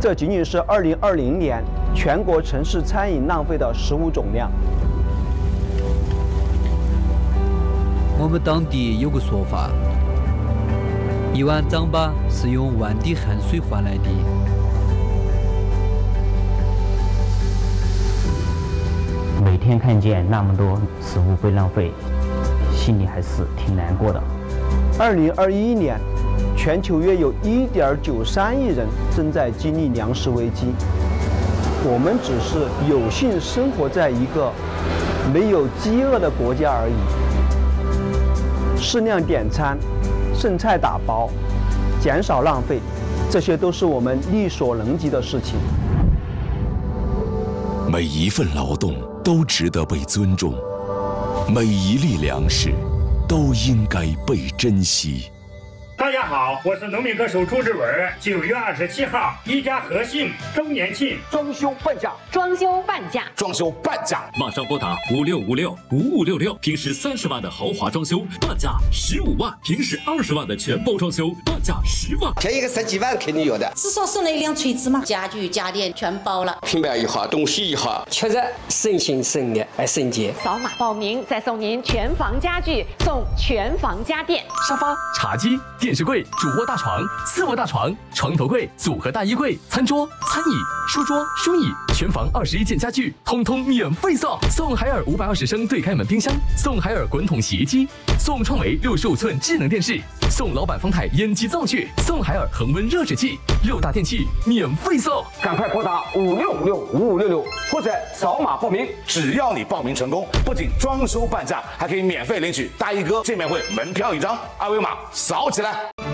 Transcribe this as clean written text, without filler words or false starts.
这仅仅是2020年全国城市餐饮浪费的食物总量。 我们当地有个说法，1碗糌粑是用1万滴汗水换来的。 每天看见那么多食物被浪费，心里还是挺难过的。 2021年，全球约有1.93亿人正在经历粮食危机。我们只是有幸生活在一个没有饥饿的国家而已。适量点餐，剩菜打包，减少浪费，这些都是我们力所能及的事情。 每一份劳动都值得被尊重，每一粒粮食都应该被珍惜。 大家好，我是农民歌手朱志文。9月27号，一家和信周年庆， 装修半价， 装修半价， 装修半价！ 马上拨打56565566，平时30万的豪华装修，半价15万；平时20万的全包装修，半价10万。 便宜个10几万肯定有的， 至少送了一辆锤子嘛，家具家电全包了， 平板一号，东西一号， 确实省心省力还省钱。 扫码报名，再送您全房家具，送全房家电， 沙发、茶几、电视柜、主卧大床、次卧大床、床头柜、组合大衣柜、餐桌、餐椅、书桌、书椅，全房21件家具，通通免费送。送海尔520升对开门冰箱，送海尔滚筒洗衣机，送创维65寸智能电视，送老板方太烟机灶具，送海尔恒温热水器，6大电器免费送。 赶快拨打56565566，或者扫码报名。只要你报名成功，不仅装修半价，还可以免费领取大衣哥见面会门票1张，二维码扫起来。